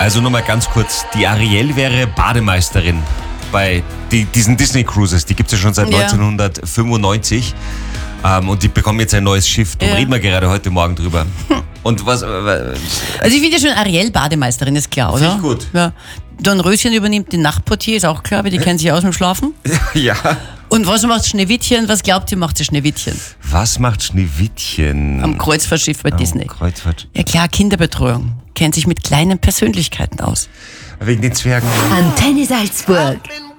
Also nur mal ganz kurz, die Ariel wäre Bademeisterin bei diesen Disney Cruises, die gibt es ja schon seit 1995 und die bekommen jetzt ein neues Schiff, da reden wir gerade heute Morgen drüber. Und was? Also ich finde ja schon, Ariel Bademeisterin ist klar, oder? Finde ich gut. Ja. Dornröschen übernimmt den Nachtportier, ist auch klar, weil die kennen sich aus mit dem Schlafen. Ja. Und was macht Schneewittchen? Was glaubt ihr, macht sie Schneewittchen? Was macht Schneewittchen? Am Kreuzfahrtschiff bei Disney. Kreuzfahrt. Ja klar, Kinderbetreuung. Kennt sich mit kleinen Persönlichkeiten aus. Wegen den Zwergen. Antenne Salzburg.